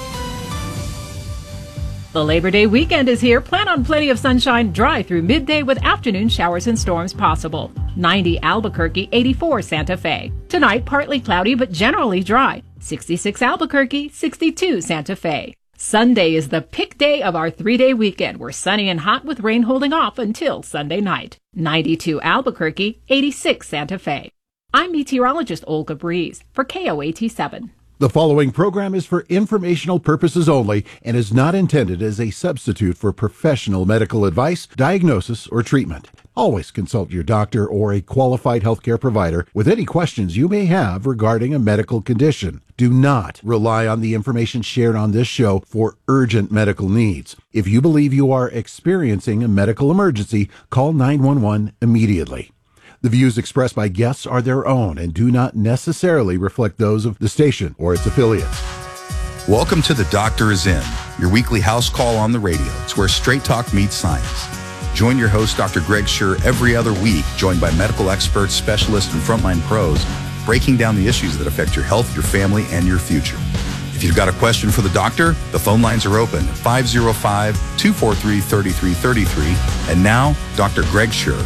The Labor Day weekend is here. Plan on plenty of sunshine, dry through midday with afternoon showers and storms possible. 90 Albuquerque, 84 Santa Fe. Tonight, partly cloudy but generally dry. 66 Albuquerque, 62 Santa Fe. Sunday is the pick day of our 3-day weekend. We're sunny and hot with rain holding off until Sunday night. 92 Albuquerque, 86 Santa Fe. I'm meteorologist Olga Breeze for KOAT7. The following program is for informational purposes only and is not intended as a substitute for professional medical advice, diagnosis, or treatment. Always consult your doctor or a qualified healthcare provider with any questions you may have regarding a medical condition. Do not rely on the information shared on this show for urgent medical needs. If you believe you are experiencing a medical emergency, call 911 immediately. The views expressed by guests are their own and do not necessarily reflect those of the station or its affiliates. Welcome to The Doctor Is In, your weekly house call on the radio. It's where straight talk meets science. Join your host, Dr. Greg Scher, every other week, joined by medical experts, specialists, and frontline pros, breaking down the issues that affect your health, your family, and your future. If you've got a question for the doctor, the phone lines are open at 505-243-3333. And now, Dr. Greg Scher.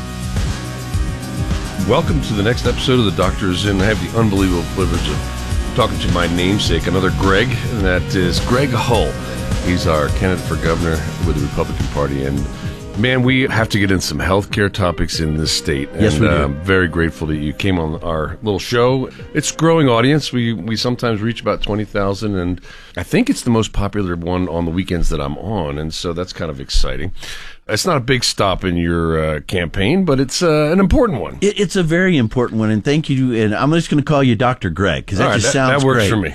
Welcome to the next episode of The Doctor Is In. I have the unbelievable privilege of talking to my namesake, another Greg, and that is Greg Hull. He's our candidate for governor with the Republican Party, and man, we have to get in some healthcare topics in this state. Yes, and we do. I'm very grateful that you came on our little show. It's a growing audience. We sometimes reach about 20,000, and I think it's the most popular one on the weekends that I'm on, and so that's kind of exciting. It's not a big stop in your campaign, but it's an important one. It's a very important one, and thank you. And I'm just going to call you Dr. Greg because that just sounds that works great.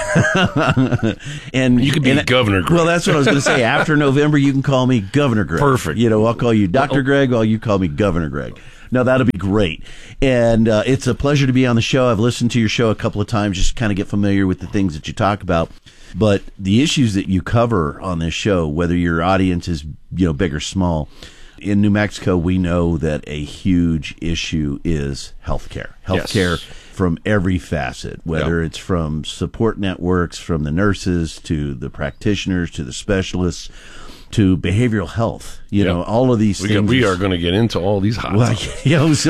for me. And you could be Governor Greg. Well, that's what I was going to say. After November, you can call me Governor Greg. Perfect. You know, I'll call you Dr. Greg, while you call me Governor Greg. No, that'll be great. And it's a pleasure to be on the show. I've listened to your show a couple of times just to kind of get familiar with the things that you talk about. But the issues that you cover on this show, whether your audience is, big or small, in New Mexico, we know that a huge issue is healthcare. Healthcare from every facet, whether it's from support networks, from the nurses to the practitioners to the specialists to behavioral health. All of these things. We are going to get into all these hot topics.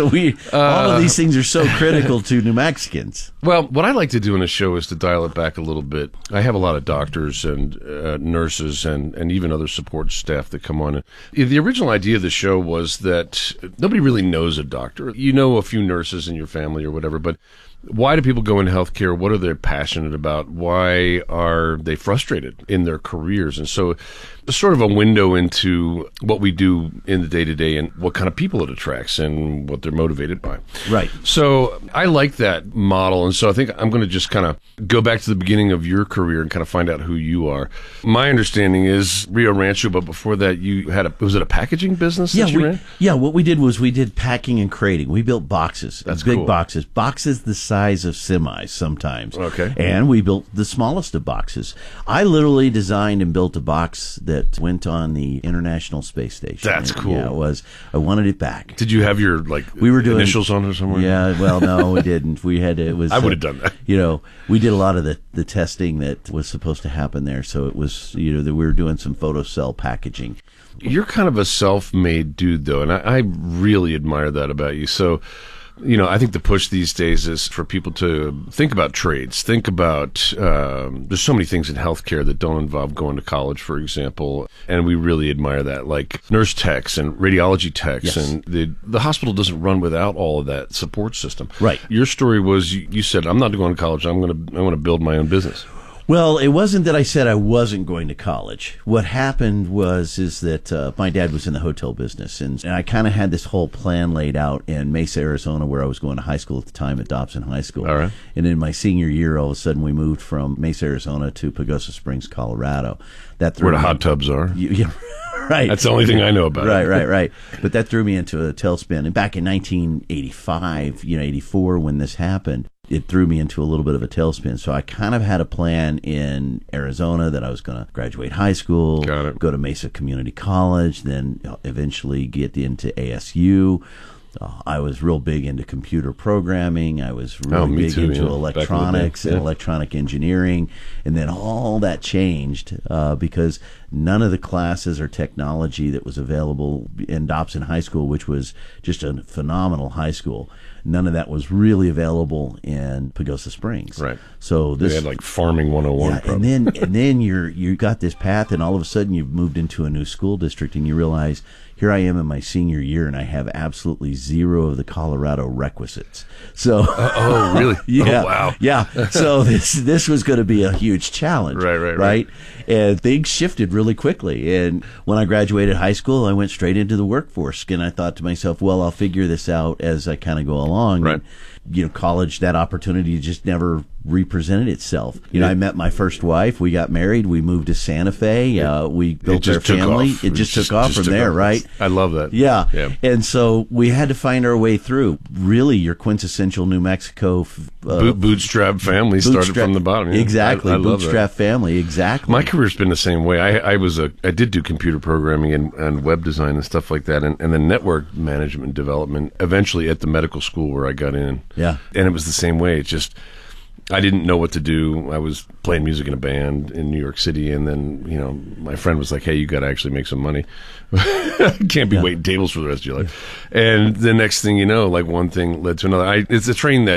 All of these things are so critical to New Mexicans. Well, what I like to do in a show is to dial it back a little bit. I have a lot of doctors and nurses and even other support staff that come on. The original idea of the show was that nobody really knows a doctor. You know a few nurses in your family or whatever, but why do people go into healthcare? What are they passionate about? Why are they frustrated in their careers? And so it's sort of a window into what we do in the day-to-day and what kind of people it attracts and what they're motivated by. Right. So I like that model, and so I think I'm going to just kind of go back to the beginning of your career and kind of find out who you are. My understanding is Rio Rancho, but before that you had was it a packaging business that you ran? Yeah, what we did was we did packing and crating. We built boxes. That's big cool. Boxes the size of semis sometimes. Okay. And we built the smallest of boxes. I literally designed and built a box that went on the International Space Station. That's cool. Yeah, it was. I wanted it back. Did you have your we were doing initials on it somewhere? Yeah, well, no, we didn't. We had to, it was. I would have done that. We did a lot of the testing that was supposed to happen there. So it was, that we were doing some photocell packaging. You're kind of a self-made dude, though, and I really admire that about you. So, I think the push these days is for people to think about trades. Think about, there's so many things in healthcare that don't involve going to college, for example, and we really admire that, like nurse techs and radiology techs, and the hospital doesn't run without all of that support system. Right. Your story was you said, I'm not going to college, I want to build my own business. Well, it wasn't that I said I wasn't going to college. What happened is that my dad was in the hotel business, and I kind of had this whole plan laid out in Mesa, Arizona, where I was going to high school at the time at Dobson High School. All right. And in my senior year, all of a sudden, we moved from Mesa, Arizona to Pagosa Springs, Colorado. Where the hot tubs are. Yeah, right. That's the only thing I know about it. Right. But that threw me into a tailspin. And back in 1985, 84, when this happened, it threw me into a little bit of a tailspin. So I kind of had a plan in Arizona that I was going to graduate high school, go to Mesa Community College, then eventually get into ASU. I was real big into computer programming. I was really big into electronics and electronic engineering. And then all that changed because none of the classes or technology that was available in Dobson High School, which was just a phenomenal high school, none of that was really available in Pagosa Springs. Right. So they had like farming 101. Yeah, and then you got this path, and all of a sudden you've moved into a new school district, and you realize, here I am in my senior year, and I have absolutely zero of the Colorado requisites. So, oh, really? Yeah, oh, wow. Yeah. So this was going to be a huge challenge. Right. And things shifted really quickly. And when I graduated high school, I went straight into the workforce, and I thought to myself, well, I'll figure this out as I kind of go along. Right. And, college, that opportunity just never represented itself. I met my first wife. We got married. We moved to Santa Fe. We built our family. It just took off from there, right? I love that. Yeah. And so we had to find our way through. Really, your quintessential New Mexico bootstrap family started from the bottom. Yeah. Exactly. I love bootstrap that. Family. Exactly. My career's been the same way. I did do computer programming and web design and stuff like that, and then network management development. Eventually, at the medical school where I got in. Yeah. And it was the same way. It's just, I didn't know what to do. I was playing music in a band in New York City, and then, my friend was like, hey, you got to actually make some money. Can't be waiting tables for the rest of your life. And the next thing you know, like one thing led to another. It's a train that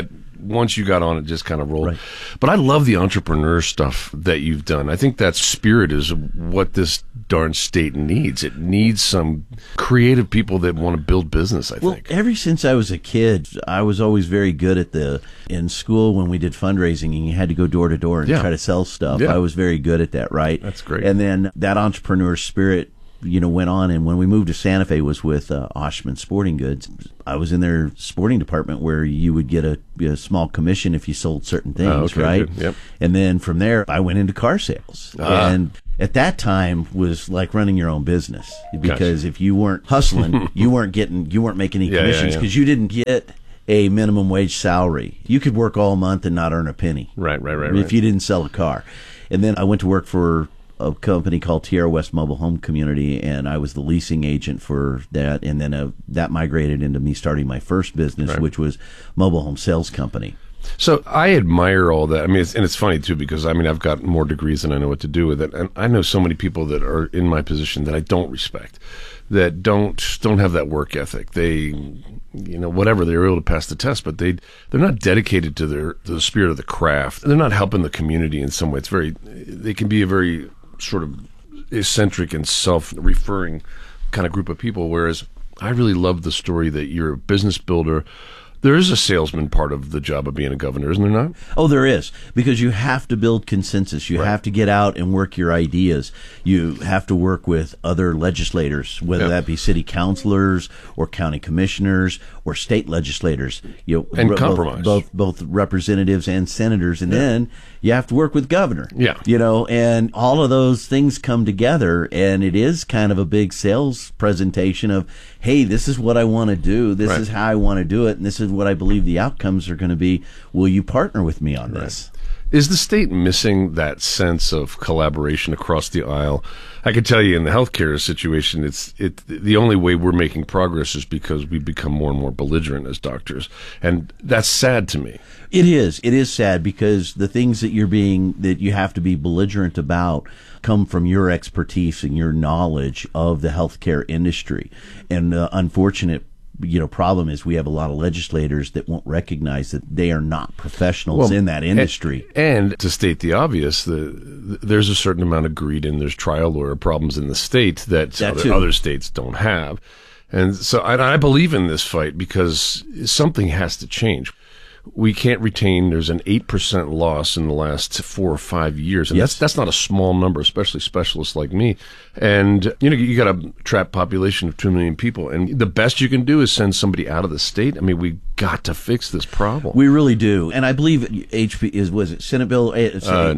once you got on it, just kind of rolled. Right. But I love the entrepreneur stuff that you've done. I think that spirit is what this darn state needs. It needs some creative people that want to build business, I think. Well, ever since I was a kid, I was always very good at in school when we did fundraising and you had to go door to door and try to sell stuff. Yeah. I was very good at that, right? That's great. And then that entrepreneur spirit, went on. And when we moved to Santa Fe was with Oshman Sporting Goods. I was in their sporting department where you would get a small commission if you sold certain things, right? Good. Yep. And then from there, I went into car sales. And at that time was like running your own business, because if you weren't hustling, you weren't making any commissions because you didn't get a minimum wage salary. You could work all month and not earn a penny. Right. If you didn't sell a car. And then I went to work for a company called Tierra West Mobile Home Community, and I was the leasing agent for that. And then that migrated into me starting my first business, which was Mobile Home Sales Company. So I admire all that. I mean, it's funny too, because I've got more degrees than I know what to do with it, and I know so many people that are in my position that I don't respect, that don't have that work ethic. They, whatever, they're able to pass the test, but they're not dedicated to the spirit of the craft. They're not helping the community in some way. They can be a very sort of eccentric and self-referring kind of group of people. Whereas I really love the story that you're a business builder. There is a salesman part of the job of being a governor, isn't there not? Oh, there is, because you have to build consensus. You have to get out and work your ideas. You have to work with other legislators, whether that be city councilors or county commissioners or state legislators. And compromise. Both representatives and senators. And then you have to work with governor. Yeah. And all of those things come together, and it is kind of a big sales presentation of, hey, this is what I want to do. This is how I want to do it. And this is what I believe the outcomes are going to be. Will you partner with me on this? Is the state missing that sense of collaboration across the aisle? I can tell you in the healthcare situation, the only way we're making progress is because we become more and more belligerent as doctors. And that's sad to me. It is. It is sad, because the things that you have to be belligerent about come from your expertise and your knowledge of the healthcare industry. And the unfortunate problem is we have a lot of legislators that won't recognize that they are not professionals in that industry. And to state the obvious, there's a certain amount of greed and there's trial lawyer problems in the state that other states don't have. And so I believe in this fight because something has to change. We can't retain. There's an 8% loss in the last 4 or 5 years, and that's not a small number, especially specialists like me. And you got a trapped population of 2 million people, and the best you can do is send somebody out of the state. I mean, we got to fix this problem. We really do, and I believe was it Senate Bill 99?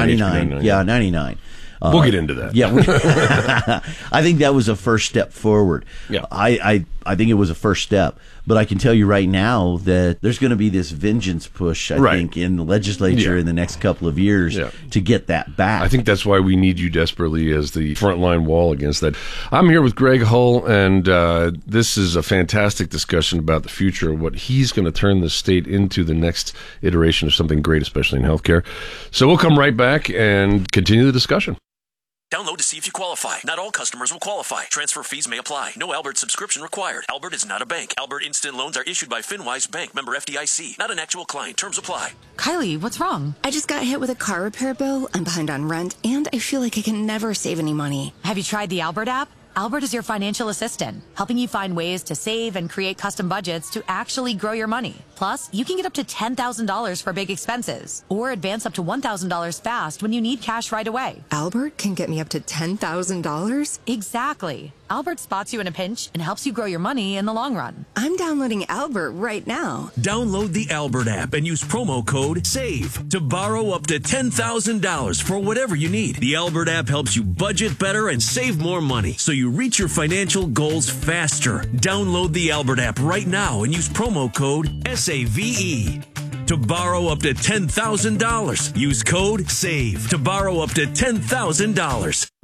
99, yeah, 99. We'll get into that. Yeah, I think that was a first step forward. Yeah, I think it was a first step. But I can tell you right now that there's going to be this vengeance push, I think, in the legislature in the next couple of years to get that back. I think that's why we need you desperately as the frontline wall against that. I'm here with Greg Hull, and this is a fantastic discussion about the future of what he's going to turn the state into the next iteration of something great, especially in healthcare. So we'll come right back and continue the discussion. Download to see if you qualify. Not all customers will qualify. Transfer fees may apply. No Albert subscription required. Albert is not a bank. Albert Instant Loans are issued by FinWise Bank, member FDIC. Not an actual client. Terms apply. Kylie, what's wrong? I just got hit with a car repair bill. I'm behind on rent, and I feel like I can never save any money. Have you tried the Albert app? Albert is your financial assistant, helping you find ways to save and create custom budgets to actually grow your money. Plus, you can get up to $10,000 for big expenses, or advance up to $1,000 fast when you need cash right away. Albert can get me up to $10,000? Exactly. Albert spots you in a pinch and helps you grow your money in the long run. I'm downloading Albert right now. Download the Albert app and use promo code SAVE to borrow up to $10,000 for whatever you need. The Albert app helps you budget better and save more money, so you reach your financial goals faster. Download the Albert app right now and use promo code SAVE to borrow up to $10,000. Use code SAVE to borrow up to $10,000.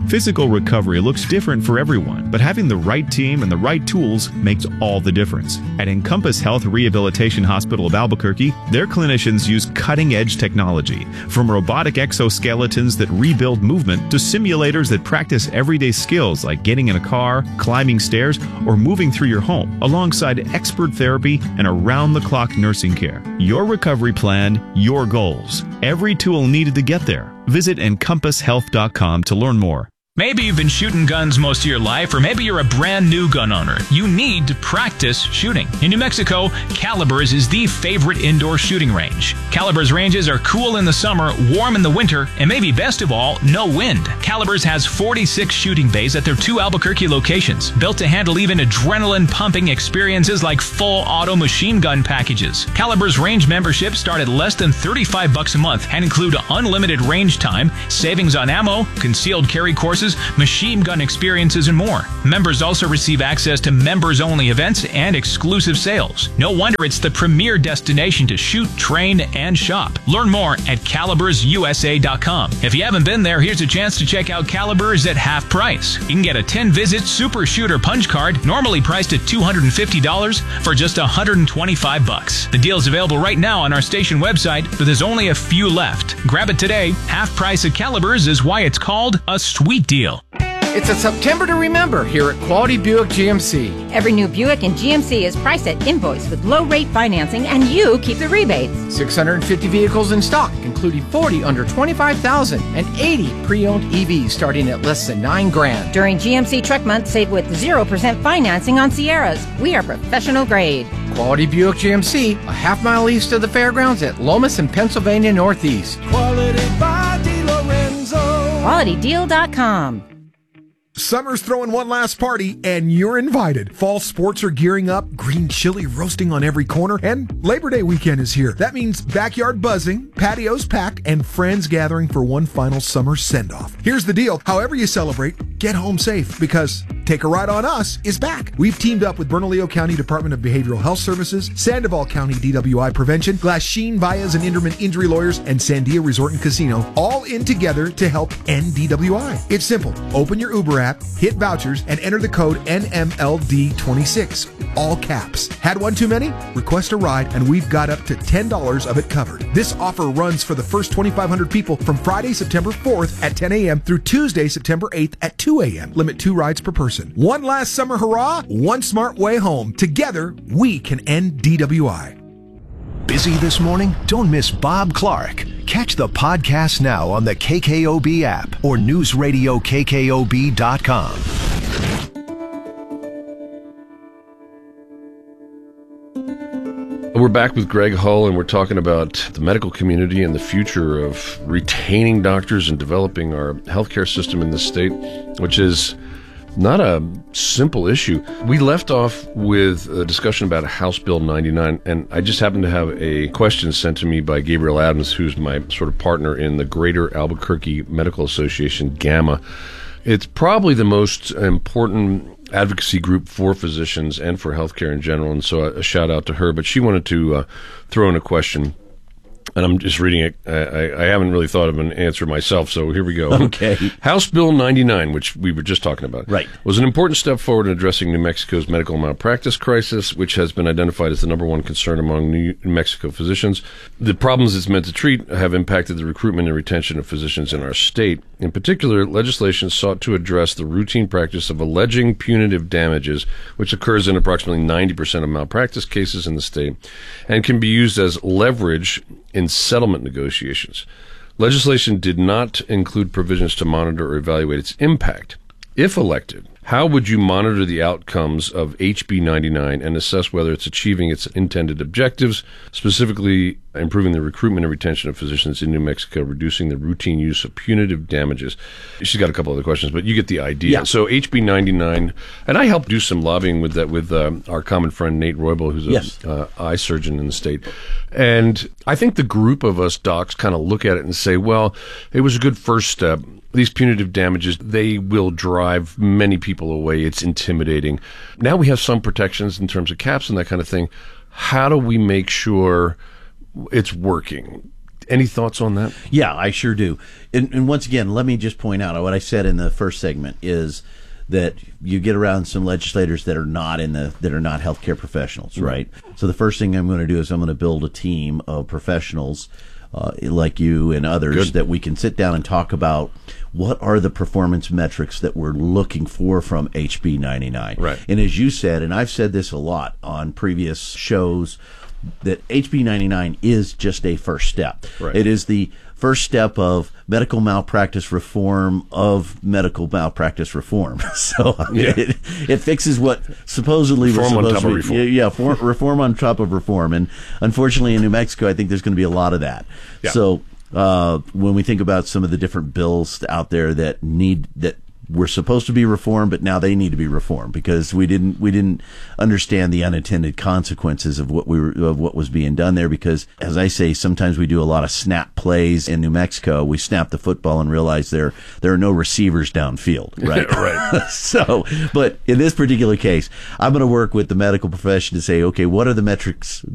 Physical recovery looks different for everyone, but having the right team and the right tools makes all the difference. At Encompass Health Rehabilitation Hospital of Albuquerque, their clinicians use cutting-edge technology, from robotic exoskeletons that rebuild movement to simulators that practice everyday skills like getting in a car, climbing stairs, or moving through your home, alongside expert therapy and around-the-clock nursing care. Your recovery plan, your goals. Every tool needed to get there. Visit EncompassHealth.com to learn more. Maybe you've been shooting guns most of your life, or maybe you're a brand new gun owner. You need to practice shooting. In New Mexico, Calibers is the favorite indoor shooting range. Calibers ranges are cool in the summer, warm in the winter, and maybe best of all, no wind. Calibers has 46 shooting bays at their 2 Albuquerque locations, built to handle even adrenaline-pumping experiences like full auto machine gun packages. Calibers range memberships start at less than $35 a month and include unlimited range time, savings on ammo, concealed carry courses, machine gun experiences, and more. Members also receive access to members-only events and exclusive sales. No wonder it's the premier destination to shoot, train, and shop. Learn more at CalibersUSA.com. If you haven't been there, here's a chance to check out Calibers at half price. You can get a 10-visit Super Shooter punch card, normally priced at $250, for just $125. The deal is available right now on our station website, but there's only a few left. Grab it today. Half price at Calibers is why it's called a sweet deal. It's a September to remember here at Quality Buick GMC. Every new Buick in GMC is priced at invoice with low-rate financing, and you keep the rebates. 650 vehicles in stock, including 40 under $25,000 and 80 pre-owned EVs starting at less than $9,000. During GMC Truck Month, save with 0% financing on Sierras. We are professional grade. Quality Buick GMC, a half-mile east of the fairgrounds at Lomas and Pennsylvania Northeast. Quality by DiLorenzo. QualityDeal.com. Summer's throwing one last party, and you're invited. Fall sports are gearing up, green chili roasting on every corner, and Labor Day weekend is here. That means backyard buzzing, patios packed, and friends gathering for one final summer send-off. Here's the deal. However you celebrate, get home safe, because Take a Ride on Us is back. We've teamed up with Bernalillo County Department of Behavioral Health Services, Sandoval County DWI Prevention, Glasheen, Baez, and Inderman Injury Lawyers, and Sandia Resort and Casino, all in together to help end DWI. It's simple. Open your Uber app, hit vouchers, and enter the code NMLD26. All caps. Had one too many? Request a ride, and we've got up to $10 of it covered. This offer runs for the first 2,500 people from Friday, September 4th at 10 a.m. through Tuesday, September 8th at 2 a.m. Limit 2 rides per person. One last summer hurrah, one smart way home. Together, we can end DWI. Busy this morning? Don't miss Bob Clark. Catch the podcast now on the KKOB app or newsradiokkob.com. We're back with Greg Hull, and we're talking about the medical community and the future of retaining doctors and developing our healthcare system in this state, which is not a simple issue. We left off with a discussion about House Bill 99, and I just happened to have a question sent to me by Gabriel Adams, who's my sort of partner in the Greater Albuquerque Medical Association, GAMA. It's probably the most important advocacy group for physicians and for healthcare in general, and so a shout out to her. But she wanted to throw in a question, and I'm just reading it. I haven't really thought of an answer myself, so here we go. Okay. House Bill 99, which we were just talking about, right, was an important step forward in addressing New Mexico's medical malpractice crisis, which has been identified as the number one concern among New Mexico physicians. The problems it's meant to treat have impacted the recruitment and retention of physicians in our state. In particular, legislation sought to address the routine practice of alleging punitive damages, which occurs in approximately 90% of malpractice cases in the state, and can be used as leverage in settlement negotiations. Legislation did not include provisions to monitor or evaluate its impact. If elected, how would you monitor the outcomes of HB 99 and assess whether it's achieving its intended objectives, specifically improving the recruitment and retention of physicians in New Mexico, reducing the routine use of punitive damages? She's got a couple other questions, but you get the idea. Yeah. So HB 99, and I helped do some lobbying with that with our common friend Nate Roybal, who's an eye surgeon in the state. And I think the group of us docs kind of look at it and say, well, it was a good first step. These punitive damages, they will drive many people away. It's intimidating. Now we have some protections in terms of caps and that kind of thing. How do we make sure it's working? Any thoughts on that? Yeah, I sure do. And once again, let me just point out what I said in the first segment is that you get around some legislators that are not healthcare professionals, right? So the first thing I'm going to do is I'm going to build a team of professionals like you and others that we can sit down and talk about what are the performance metrics that we're looking for from HB 99. Right. And as you said, and I've said this a lot on previous shows, that HB 99 is just a first step. Right. It is the first step of medical malpractice reform of medical malpractice reform. So it fixes what supposedly reform was on supposed top to of be, reform. reform on top of reform. And unfortunately in New Mexico, I think there's going to be a lot of that. Yeah. So when we think about some of the different bills out there that were supposed to be reformed, but now they need to be reformed because we didn't understand the unintended consequences of what was being done there. Because, as I say, sometimes we do a lot of snap plays in New Mexico. We snap the football and realize there are no receivers downfield, right? Right. So, but in this particular case, I'm going to work with the medical profession to say, okay, what are the metrics